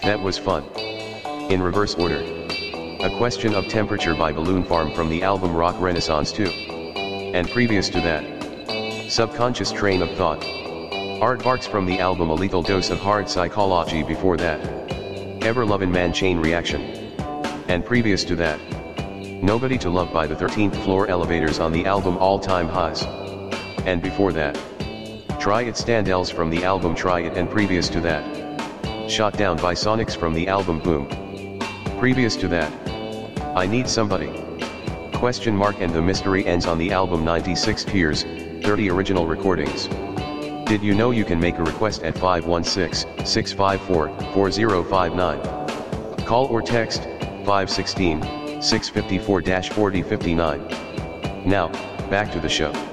That was fun. In reverse order. A Question of Temperature by Balloon Farm from the album Rock Renaissance 2. And previous to that, Subconscious Train of Thought. Aardvarks from the album A Lethal Dose of Hard Psychology before that. Ever Lovin' Man Chain Reaction. And previous to that, Nobody to Love by the 13th Floor Elevators on the album All Time Highs. And before that, Try It Standells from the album Try It, and previous to that, Shot Down by Sonics from the album Boom. Previous to that, I Need Somebody. And the Mystery Ends on the album 96 Tears, 30 original recordings. Did you know you can make a request at 516-654-4059? Call or text 516-654-4059. Now, back to the show.